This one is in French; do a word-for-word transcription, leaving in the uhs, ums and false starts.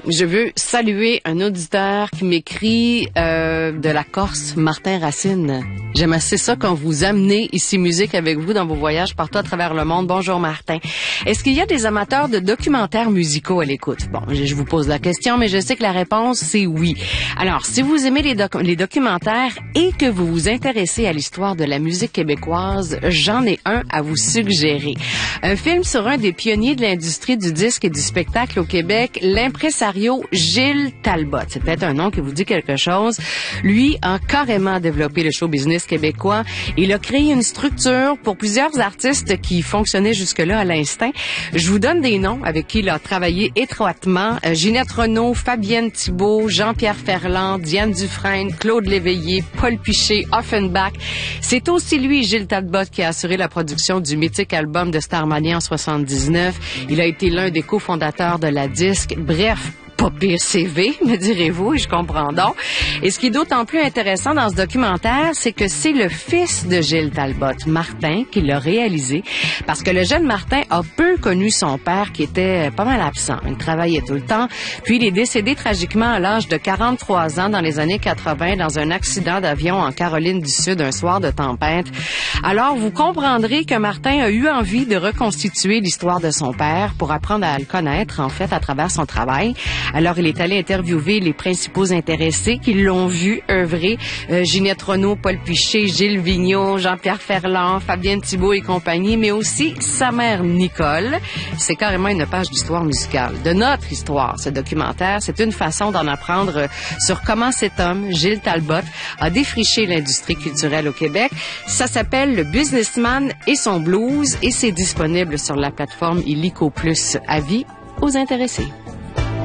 je veux saluer un auditeur qui m'écrit euh, de la Corse, Martin Racine. J'aime assez ça quand vous amenez ici musique avec vous dans vos voyages partout à travers le monde. Bonjour Martin. Est-ce qu'il y a des amateurs de documentaires musicaux à l'écoute? Bon, je vous pose la question, mais je sais que la réponse, c'est oui. Alors, si vous aimez les, doc- les documentaires et que vous vous intéressez à l'histoire de la musique québécoise, j'en ai un à vous suggérer. Un film sur un des pionniers de l'industrie du disque et du spectacle au Québec, l'impresario Gilles Talbot. C'est peut-être un nom qui vous dit quelque chose. Lui a carrément développé le show business québécois. Il a créé une structure pour plusieurs artistes qui fonctionnaient jusque-là à l'instinct. Je vous donne des noms avec qui il a travaillé étroitement. Euh, Ginette Renault, Fabienne Thibault, Jean-Pierre Ferland, Diane Dufresne, Claude Léveillé, Paul Piché, Offenbach. C'est aussi lui, Gilles Talbot, qui a assuré la production du mythique album de Starmania en soixante-dix-neuf. Il a été l'un des cofondateurs de la disque. Bref, pas pire C V, me direz-vous, et je comprends donc. Et ce qui est d'autant plus intéressant dans ce documentaire, c'est que c'est le fils de Gilles Talbot, Martin, qui l'a réalisé, parce que le jeune Martin a peu connu son père, qui était pas mal absent. Il travaillait tout le temps, puis il est décédé tragiquement à l'âge de quarante-trois ans dans les années quatre-vingt dans un accident d'avion en Caroline du Sud, un soir de tempête. Alors, vous comprendrez que Martin a eu envie de reconstituer l'histoire de son père pour apprendre à le connaître, en fait, à travers son travail. Alors, il est allé interviewer les principaux intéressés qui l'ont vu œuvrer. Euh, Ginette Renault, Paul Piché, Gilles Vigneault, Jean-Pierre Ferland, Fabienne Thibault et compagnie, mais aussi sa mère Nicole. C'est carrément une page d'histoire musicale. De notre histoire, ce documentaire, c'est une façon d'en apprendre sur comment cet homme, Gilles Talbot, a défriché l'industrie culturelle au Québec. Ça s'appelle Le Businessman et son blues et c'est disponible sur la plateforme Illico Plus. Avis aux intéressés.